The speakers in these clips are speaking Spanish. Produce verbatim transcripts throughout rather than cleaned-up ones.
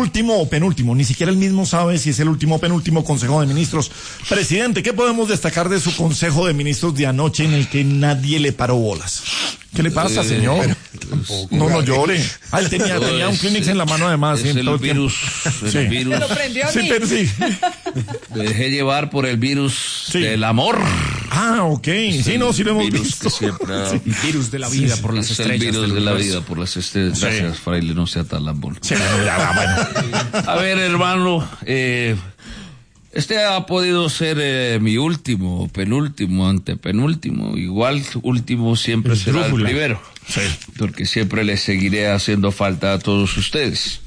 último o penúltimo, ni siquiera él mismo sabe si es el último o penúltimo Consejo de Ministros. Presidente, ¿qué podemos destacar de su Consejo de Ministros de anoche en el que nadie le paró bolas? ¿Qué le pasa, señor? Tampoco, no, no llore. Ah, él tenía, tenía un Kleenex en la mano además. Es el virus. El sí. virus. ¿Se lo prendió a sí, mí? pero sí. Me dejé llevar por el virus sí. del amor. Ah, ok. Es sí, no, sí lo hemos virus visto. Que siempre ha... sí. Virus de la vida sí, por las es estrellas. El virus de la vida por las estrellas. Sí. Gracias, fraile, no sea tan lambón. Sí, bueno, ya, bueno. A ver, hermano, eh... este ha podido ser eh, mi último, penúltimo, antepenúltimo. Igual último siempre el será drújula. El primero. Sí. Porque siempre les seguiré haciendo falta a todos ustedes.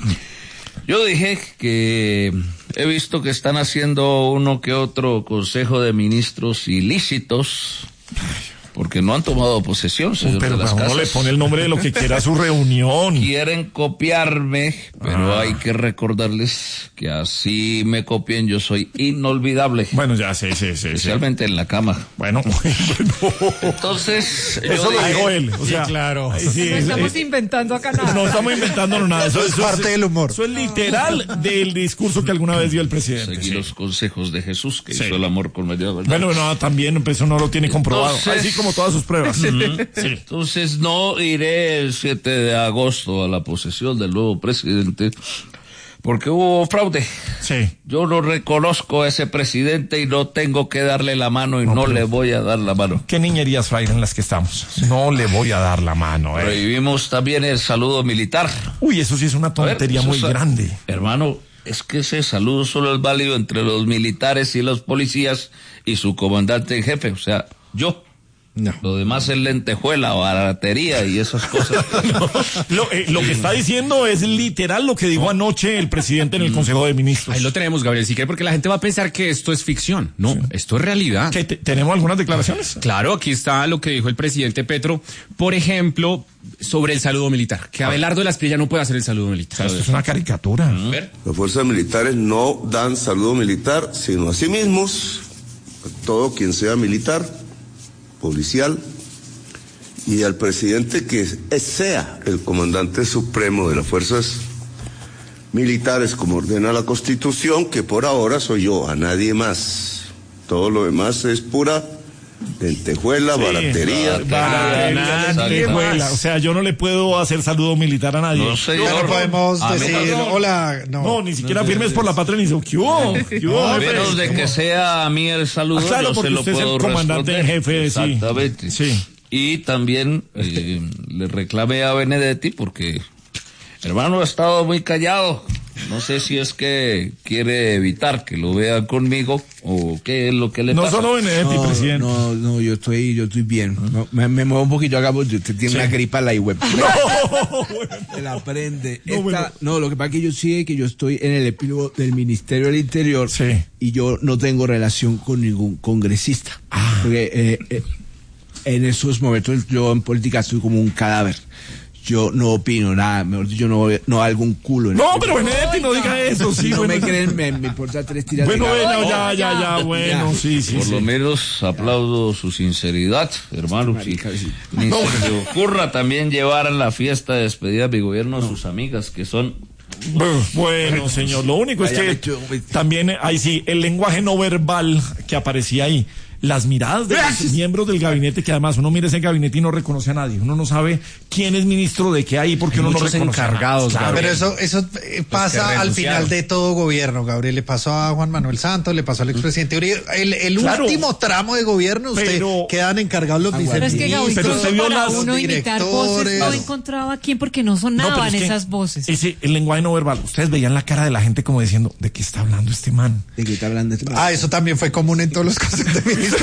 Yo dije que he visto que están haciendo uno que otro consejo de ministros ilícitos. Porque no han tomado posesión, señor pero de las uno casas. le pone el nombre de lo que quiera a su reunión. Quieren copiarme, pero ah. hay que recordarles que así me copien, yo soy inolvidable. Bueno, ya, sí, sí, sí. Especialmente sí. en la cama. Bueno, bueno. Entonces... Eso lo dijo él, o sea... Sí, claro. Sí, no estamos eh, inventando acá nada. No estamos inventando nada. Eso, eso es parte es, del humor. Eso es literal del discurso que alguna vez dio el presidente. Seguí sí. los consejos de Jesús, que sí. hizo el amor con María, ¿verdad? Bueno, no, también, pues eso no lo tiene comprobado. Entonces, así como todas sus pruebas. Sí. Entonces no iré el siete de agosto a la posesión del nuevo presidente porque hubo fraude. Sí. Yo no reconozco a ese presidente y no tengo que darle la mano y no, no le voy a dar la mano. ¿Qué niñerías, Fraile, en las que estamos? No le voy a dar la mano. Eh. Revivimos también el saludo militar. Uy, eso sí es una tontería ver, muy es, grande. Hermano, es que ese saludo solo es válido entre los militares y los policías y su comandante en jefe, o sea, yo. No. Lo demás es lentejuela, baratería y esas cosas. no, lo, eh, lo que está diciendo es literal lo que dijo no. anoche el presidente en el Consejo de Ministros. Ahí lo tenemos, Gabriel, si quiere, porque la gente va a pensar que esto es ficción. No, sí. esto es realidad. ¿Qué, te, ¿Tenemos algunas declaraciones? Claro, aquí está lo que dijo el presidente Petro, por ejemplo, sobre el saludo militar, que Abelardo de la Espriella no puede hacer el saludo militar. Esto es una caricatura. ¿Mm? Las fuerzas militares no dan saludo militar, sino a sí mismos, a todo quien sea militar, policial, y al presidente que sea el comandante supremo de las fuerzas militares como ordena la Constitución, que por ahora soy yo, a nadie más. Todo lo demás es pura lentejuela, sí, baratería. Lentejuela. O sea, yo no le puedo hacer saludo militar a nadie. No, señor. No podemos a decir, no, hola. No, no ni siquiera no, firmes no, por la patria ni dice, ¿qué hubo? ¿Qué hubo? A menos de que sea a mí el saludo, ah, claro, yo porque se lo usted puedo es el comandante responder. en jefe. Exactamente. Sí. sí. Y también eh, le reclamé a Benedetti porque, hermano, ha estado muy callado. No sé si es que quiere evitar que lo vean conmigo o qué es lo que le no pasa. No solo Benedetti, no, presidente. No, no, yo estoy, yo estoy bien. No, me, me muevo un poquito acá porque usted tiene sí. una gripa la web. No, se la prende. No, Esta, bueno. no, lo que pasa es que yo sí que yo estoy en el epílogo del Ministerio del Interior sí. y yo no tengo relación con ningún congresista. Ah. Porque eh, eh, en esos momentos yo en política estoy como un cadáver. Yo no opino nada, mejor dicho, no, no algún culo. No, pero Benedetti no diga eso, sí. Si no bueno, me creen, me, me importa tres tiras bueno, de bueno, ya, ya, ya, bueno, sí, sí. Por sí. lo menos aplaudo su sinceridad, hermano. Marica, sí. sí. Ni no, se bueno. le ocurra también llevar a la fiesta de despedida de mi gobierno a sus amigas, que son... Bueno, señor, lo único es que también, ahí sí, el lenguaje no verbal que aparecía ahí, las miradas de los miembros del gabinete, que además uno mira ese gabinete y no reconoce a nadie, uno no sabe quién es ministro de qué hay porque hay uno no reconoce encargados, claro. Pero eso eso pasa al final de todo gobierno, Gabriel. Le pasó a Juan Manuel Santos, le pasó al expresidente Uribe. El, el claro. último tramo de gobierno, usted pero, quedan encargados los viceministros. Pero es que Gabriel, pero usted vio para las uno imitar voces, no encontraba a quién porque no sonaban no, es que esas voces. Ese, el lenguaje no verbal, ustedes veían la cara de la gente como diciendo, ¿de qué está hablando este man? ¿De qué está hablando este man? Ah, eso también fue común en todos los consejos de ministros.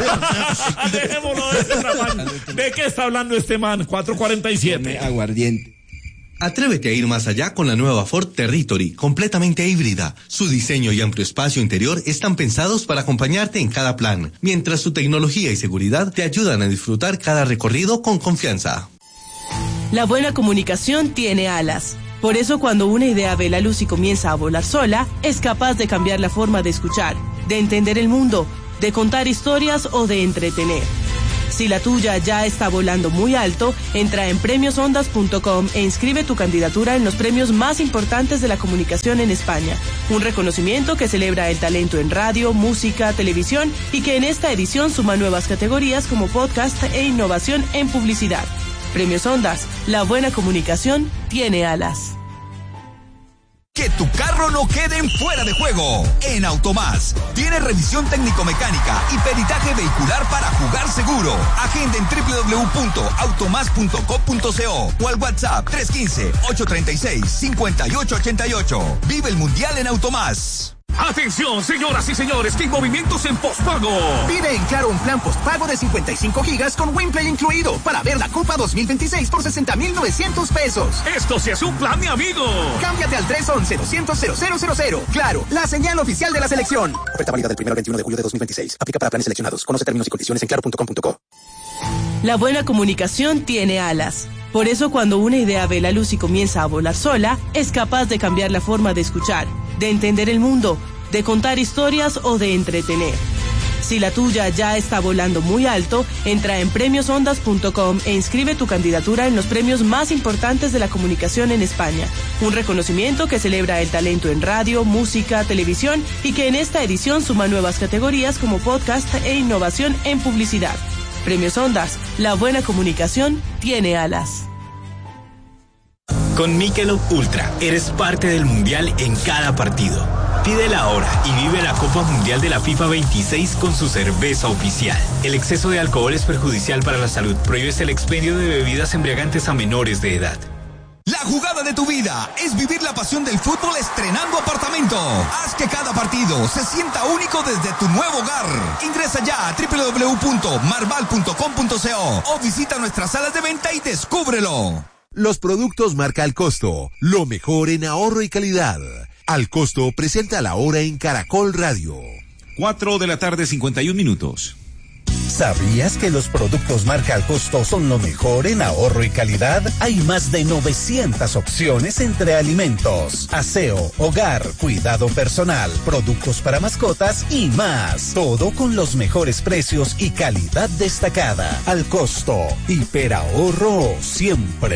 Dejémoslo de ese man. ¿De qué está hablando este man? cuatro cuarenta y siete. Aguardiente. Atrévete a ir más allá con la nueva Ford Territory, completamente híbrida. Su diseño y amplio espacio interior están pensados para acompañarte en cada plan, mientras su tecnología y seguridad te ayudan a disfrutar cada recorrido con confianza. La buena comunicación tiene alas. Por eso cuando una idea ve la luz y comienza a volar sola, es capaz de cambiar la forma de escuchar, de entender el mundo, de contar historias o de entretener. Si la tuya ya está volando muy alto, entra en premios ondas punto com e inscribe tu candidatura en los premios más importantes de la comunicación en España. Un reconocimiento que celebra el talento en radio, música, televisión y que en esta edición suma nuevas categorías como podcast e innovación en publicidad. Premios Ondas, la buena comunicación tiene alas. Que tu carro no quede en fuera de juego. En Automás tiene revisión técnico-mecánica y peritaje vehicular para jugar seguro. Agenda en doble u doble u doble u punto automás punto com punto co o al WhatsApp tres uno cinco, ocho tres seis, cinco ocho ocho ocho. Vive el Mundial en Automás. Atención, señoras y señores, que hay movimientos en postpago. Pide en Claro un plan postpago de cincuenta y cinco gigas con WinPlay incluido para ver la Copa dos mil veintiséis por sesenta mil novecientos pesos. Esto sí es un plan, mi amigo. Cámbiate al tres once, doscientos, cero cero cero cero. Claro, la señal oficial de la selección. Oferta válida del primero al veintiuno de julio de dos mil veintiséis. Aplica para planes seleccionados. Conoce términos y condiciones en claro punto com punto co. La buena comunicación tiene alas. Por eso cuando una idea ve la luz y comienza a volar sola, es capaz de cambiar la forma de escuchar, de entender el mundo, de contar historias o de entretener. Si la tuya ya está volando muy alto, entra en premios ondas punto com e inscribe tu candidatura en los premios más importantes de la comunicación en España. Un reconocimiento que celebra el talento en radio, música, televisión y que en esta edición suma nuevas categorías como podcast e innovación en publicidad. Premios Ondas, la buena comunicación tiene alas. Con Michelob Ultra, eres parte del Mundial en cada partido. Pídela ahora y vive la Copa Mundial de la FIFA veintiséis con su cerveza oficial. El exceso de alcohol es perjudicial para la salud. Prohíbes el expendio de bebidas embriagantes a menores de edad. La jugada de tu vida es vivir la pasión del fútbol estrenando apartamento. Haz que cada partido se sienta único desde tu nuevo hogar. Ingresa ya a doble u doble u doble u punto marval punto com punto co o visita nuestras salas de venta y descúbrelo. Los productos marca Al Costo, lo mejor en ahorro y calidad. Al Costo presenta la hora en Caracol Radio. Cuatro de la tarde, cincuenta y un minutos. ¿Sabías que los productos marca Al Costo son lo mejor en ahorro y calidad? Hay más de novecientas opciones entre alimentos, aseo, hogar, cuidado personal, productos para mascotas y más. Todo con los mejores precios y calidad destacada. Al Costo, hiperahorro siempre.